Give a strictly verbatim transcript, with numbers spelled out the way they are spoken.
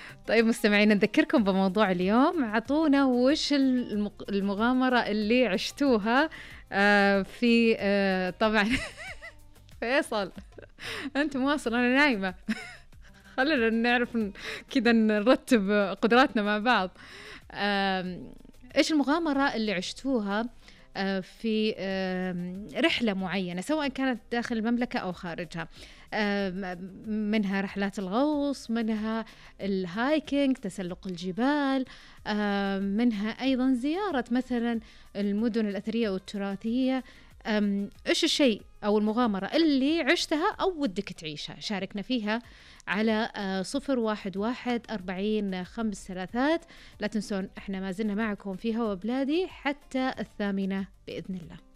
طيب مستمعين، نذكركم بموضوع اليوم. عطونا وش المق- المغامرة اللي عشتوها آه في آه طبعا فيصل أنت مواصل، أنا نايمة. خلينا نعرف ن- كذا نرتب قدراتنا مع بعض. آم، إيش المغامرة اللي عشتوها آه، في آم، رحلة معينة، سواء كانت داخل المملكة أو خارجها؟ آم، منها رحلات الغوص، منها الهايكينج، تسلق الجبال، آم، منها أيضا زيارة مثلا المدن الأثرية والتراثية. أم، إيش الشيء أو المغامرة اللي عشتها أو ودك تعيشها؟ شاركنا فيها على آه، صفر واحد واحد أربعين خمس ثلاثات. لا تنسون إحنا ما زلنا معكم في هوا بلادي حتى الثامنة بإذن الله.